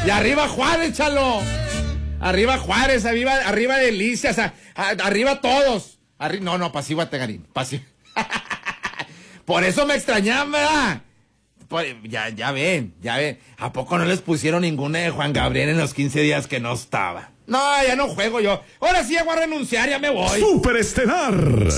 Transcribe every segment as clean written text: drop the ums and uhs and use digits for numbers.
Y arriba Juárez, chalo. Arriba Juárez, arriba Delicias, arriba todos. No, pasivo a Tegarín. Pasivo. Por eso me extrañaban, ¿verdad? Ya ven. ¿A poco no les pusieron ninguna de Juan Gabriel en los 15 días que no estaba? No, ya no juego yo. Ahora sí voy a renunciar, ya me voy. Superestelar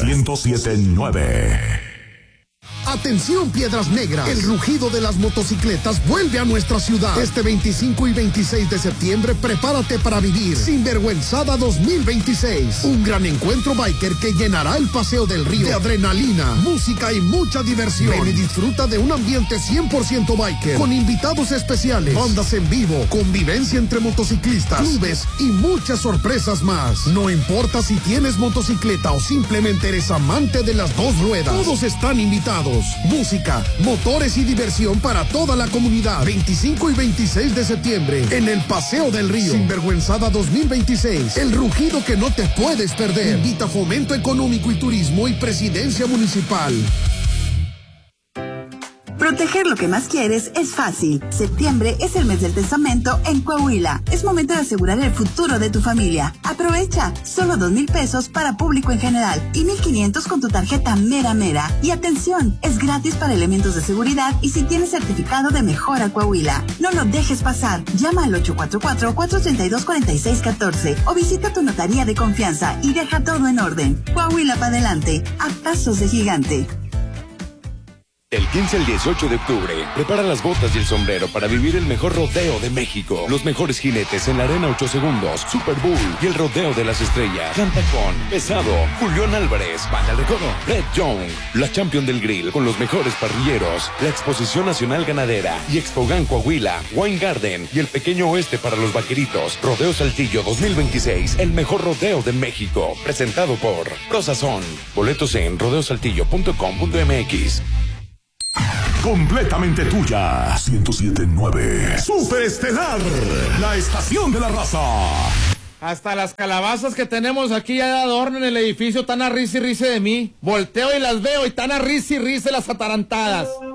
107.9. Atención, Piedras Negras, el rugido de las motocicletas vuelve a nuestra ciudad. Este 25 y 26 de septiembre, prepárate para vivir Sinvergüenzada 2026. Un gran encuentro biker que llenará el Paseo del Río de adrenalina, música y mucha diversión. Ven y disfruta de un ambiente 100% biker, con invitados especiales, bandas en vivo, convivencia entre motociclistas, clubes y muchas sorpresas más. No importa si tienes motocicleta o simplemente eres amante de las dos ruedas, todos están invitados. Música, motores y diversión para toda la comunidad. 25 y 26 de septiembre en el Paseo del Río. Sinvergüenzada 2026. El rugido que no te puedes perder. Invita Fomento Económico y Turismo y Presidencia Municipal. Proteger lo que más quieres es fácil. Septiembre es el mes del testamento en Coahuila. Es momento de asegurar el futuro de tu familia. Aprovecha. Solo 2,000 pesos para público en general y 1,500 con tu tarjeta Mera Mera. Y atención, es gratis para elementos de seguridad y si tienes certificado de Mejora Coahuila. No lo dejes pasar. Llama al 844-432-4614 o visita tu notaría de confianza y deja todo en orden. Coahuila para adelante, a pasos de gigante. Del 15 al 18 de octubre, prepara las botas y el sombrero para vivir el mejor rodeo de México. Los mejores jinetes en la Arena 8 Segundos, Super Bowl y el Rodeo de las Estrellas. Canta con Pesado, Julián Álvarez, Banda El Recodo, Red Young, la Champion del Grill con los mejores parrilleros, la Exposición Nacional Ganadera y Expogan Coahuila, Wine Garden y el Pequeño Oeste para los Vaqueritos. Rodeo Saltillo 2026, el mejor rodeo de México. Presentado por Prosazón. Boletos en rodeosaltillo.com.mx. Completamente tuya. 107.9. Superestelar, la estación de la raza. Hasta las calabazas que tenemos aquí ya de adorno en el edificio están a risa y risa de mí. Volteo y las veo y están a risa y risa las atarantadas.